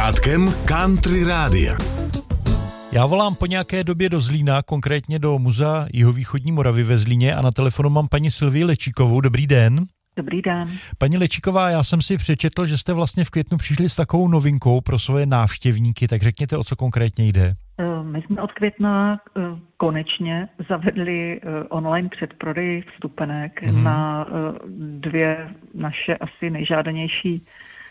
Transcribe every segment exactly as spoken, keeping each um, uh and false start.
sluchátkem Country Rádia. Já volám po nějaké době do Zlína, konkrétně do Muzea jihovýchodní Moravy ve Zlíně a na telefonu mám paní Sylvii Lečíkovou. Dobrý den. Dobrý den. Paní Lečíková, já jsem si přečetl, že jste vlastně v květnu přišli s takovou novinkou pro svoje návštěvníky, tak řekněte, o co konkrétně jde. My jsme od května konečně zavedli online předprodej vstupenek mm-hmm. na dvě naše asi nejžádanější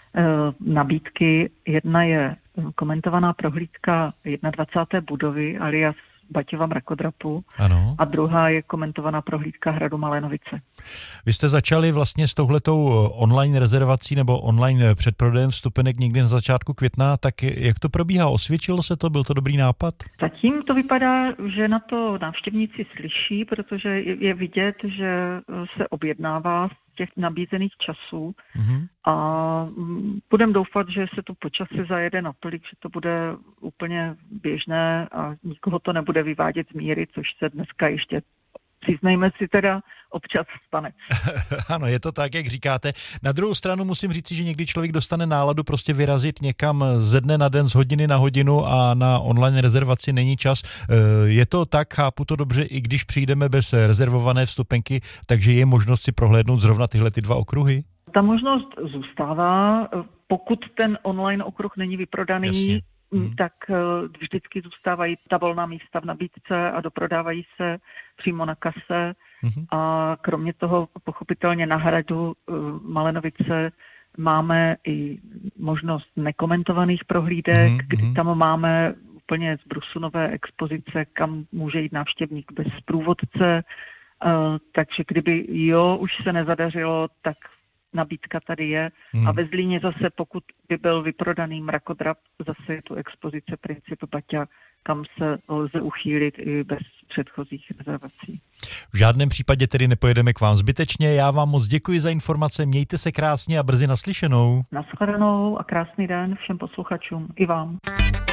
nabídky. Jedna je komentovaná prohlídka dvacáté první budovy alias Baťova mrakodrapu. Ano. A druhá je komentovaná prohlídka hradu Malé-Novice. Vy jste začali vlastně s touhletou online rezervací nebo online předprodejem vstupenek někdy na začátku května, tak jak to probíhá? Osvědčilo se to? Byl to dobrý nápad? Zatím to vypadá, že na to návštěvníci slyší, protože je vidět, že se objednává z těch nabízených časů mm-hmm. a budeme doufat, že se to počasí zajede natolik, že to bude úplně běžné a nikoho to nebude vyvádět z míry, což se dneska ještě, přiznejme si teda, občas stane. Ano, je to tak, jak říkáte. Na druhou stranu musím říct, že někdy člověk dostane náladu prostě vyrazit někam ze dne na den, z hodiny na hodinu a na online rezervaci není čas. Je to tak, chápu to dobře, i když přijdeme bez rezervované vstupenky, takže je možnost si prohlédnout zrovna tyhle ty dva okruhy? Ta možnost zůstává, pokud ten online okruh není vyprodaný. Jasně. Hmm. tak vždycky zůstávají ta volná místa v nabídce a doprodávají se přímo na kase. Hmm. A kromě toho pochopitelně na hradu Malé-Novice máme i možnost nekomentovaných prohlídek, hmm. kdy tam máme úplně z brusu nové expozice, kam může jít návštěvník bez průvodce. Takže kdyby jo, už se nezadařilo, tak nabídka tady je. Hmm. A ve Zlíně zase, pokud by byl vyprodaný mrakodrap, zase je tu expozice Princip Baťa, kam se lze uchýlit i bez předchozích rezervací. V žádném případě tedy nepojedeme k vám zbytečně. Já vám moc děkuji za informace, mějte se krásně a brzy naslyšenou. Naschledanou a krásný den všem posluchačům i vám.